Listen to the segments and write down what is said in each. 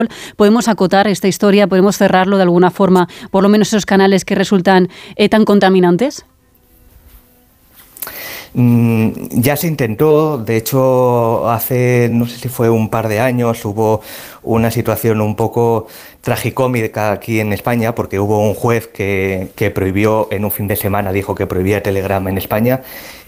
¿Podemos acotar esta historia? ¿Podemos cerrarlo de alguna forma? Por lo menos esos canales que resultan tan contaminantes. Ya se intentó, de hecho hace, no sé si fue un par de años, hubo una situación un poco tragicómica aquí en España porque hubo un juez que prohibió en un fin de semana, dijo que prohibía Telegram en España.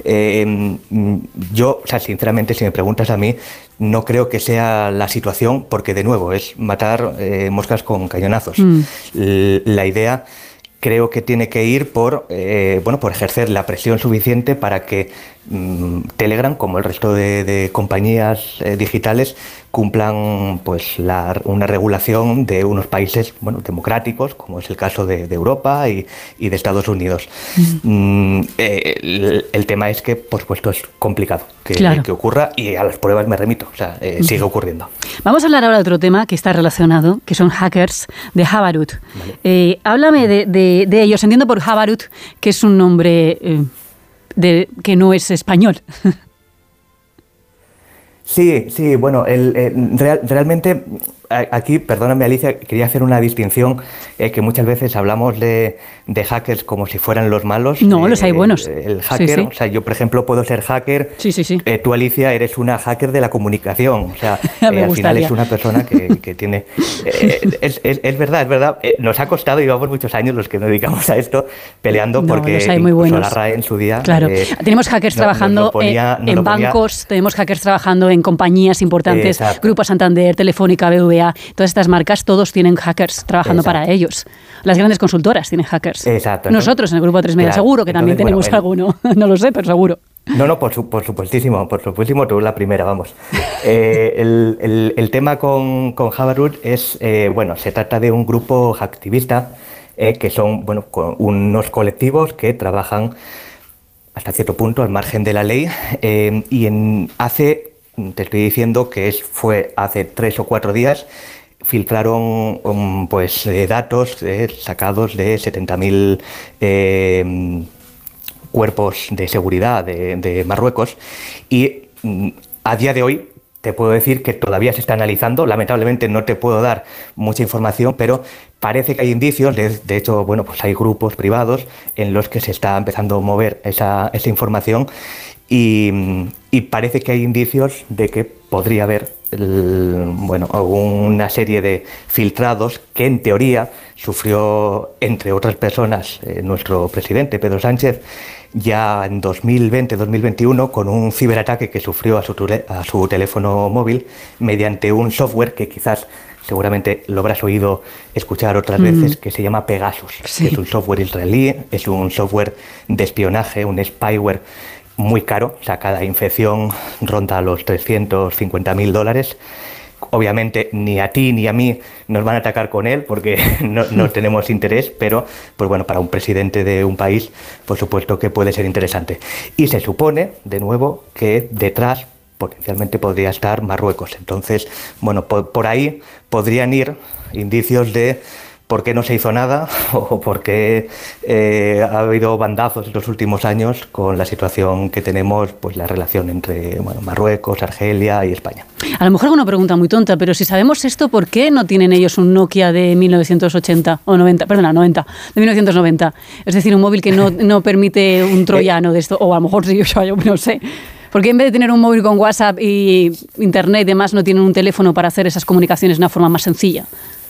Yo, o sea, sinceramente, si me preguntas a mí, no creo que sea la situación porque, de nuevo, es matar moscas con cañonazos. La idea creo que tiene que ir por ejercer la presión suficiente para que Telegram, como el resto de compañías digitales, cumplan pues una regulación de unos países democráticos, como es el caso de Europa y de Estados Unidos. El tema es que, por supuesto, es complicado que ocurra, y a las pruebas me remito, o sea, sigue ocurriendo. Vamos a hablar ahora de otro tema que está relacionado, que son hackers de Havarut. Vale. Háblame de ellos. Entiendo por Havarut que es un nombre que no es español. Sí, bueno, realmente aquí, perdóname Alicia, quería hacer una distinción, que muchas veces hablamos de hackers como si fueran los malos. No, los hay buenos. El hacker, sí. O sea, yo por ejemplo puedo ser hacker, sí. Tú Alicia eres una hacker de la comunicación, o sea, al final es una persona que tiene... es verdad, nos ha costado, llevamos muchos años los que nos dedicamos a esto, peleando porque los hay muy buenos. La RAE en su día... Claro, tenemos hackers trabajando en bancos, tenemos hackers trabajando en compañías importantes, Grupo Santander, Telefónica, BVA, todas estas marcas, todos tienen hackers trabajando para ellos. Las grandes consultoras tienen hackers. Exacto. Nosotros en el Grupo 3 Media seguro que también tenemos alguno, no lo sé, pero seguro. No, por supuestísimo, tú la primera, vamos. El tema con Havarut es, se trata de un grupo hacktivista que son, unos colectivos que trabajan hasta cierto punto al margen de la ley te estoy diciendo que fue hace 3 o 4 días, filtraron datos sacados de 70.000 cuerpos de seguridad de Marruecos, y a día de hoy te puedo decir que todavía se está analizando. Lamentablemente no te puedo dar mucha información, pero parece que hay indicios, de hecho, hay grupos privados en los que se está empezando a mover esa información, y parece que hay indicios de que podría haber alguna serie de filtrados que en teoría sufrió, entre otras personas, nuestro presidente Pedro Sánchez ya en 2020-2021 con un ciberataque que sufrió a su teléfono móvil mediante un software que quizás seguramente lo habrás oído escuchar otras veces, que se llama Pegasus. Sí. Es un software israelí, es un software de espionaje, un spyware muy caro, o sea, cada infección ronda los $350.000. Obviamente ni a ti ni a mí nos van a atacar con él porque no tenemos interés, pero para un presidente de un país, por supuesto que puede ser interesante. Y se supone, de nuevo, que detrás potencialmente podría estar Marruecos. Entonces, por ahí podrían ir indicios de por qué no se hizo nada o por qué ha habido bandazos en los últimos años con la situación que tenemos, la relación entre Marruecos, Argelia y España. A lo mejor es una pregunta muy tonta, pero si sabemos esto, ¿por qué no tienen ellos un Nokia de 1980 o 90, perdona, 90, de 1990? Es decir, un móvil que no permite un troyano de esto, o a lo mejor sí, yo no sé. ¿Por qué en vez de tener un móvil con WhatsApp y Internet y demás no tienen un teléfono para hacer esas comunicaciones de una forma más sencilla?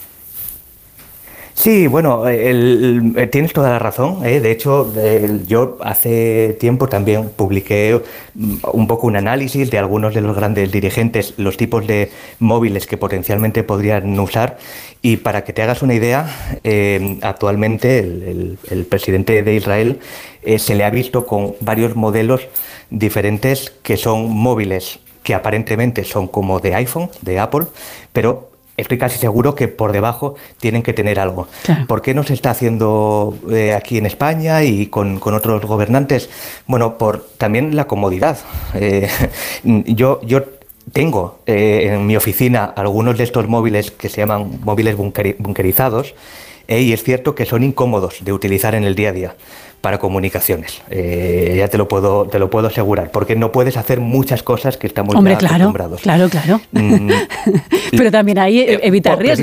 Sí, tienes toda la razón. De hecho, yo hace tiempo también publiqué un poco un análisis de algunos de los grandes dirigentes, los tipos de móviles que potencialmente podrían usar. Y para que te hagas una idea, actualmente el presidente de Israel se le ha visto con varios modelos diferentes que son móviles que aparentemente son como de iPhone, de Apple, pero estoy casi seguro que por debajo tienen que tener algo. Claro. ¿Por qué no se está haciendo aquí en España y con otros gobernantes? Por también la comodidad. Yo tengo en mi oficina algunos de estos móviles que se llaman móviles bunkerizados, y es cierto que son incómodos de utilizar en el día a día, para comunicaciones. Ya te lo puedo asegurar, porque no puedes hacer muchas cosas que estamos ya acostumbrados. Claro. Pero también hay evitar riesgos.